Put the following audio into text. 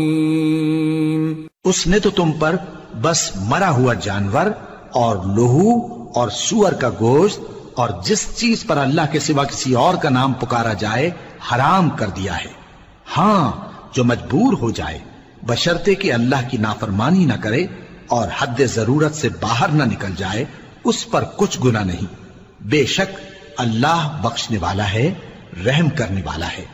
उसने तो तुम पर बस मरा हुआ जानवर और लोहू और सूअर का गोश्त और जिस चीज पर अल्लाह के सिवा किसी और का नाम पुकारा जाए हराम कर दिया है। हां, जो मजबूर हो जाए बशर्ते कि अल्लाह की नाफरमानी न करे और हद जरूरत से बाहर न निकल जाए, उस पर कुछ गुनाह नहीं। बेशक अल्लाह बख्शने वाला है, रहम करने वाला है।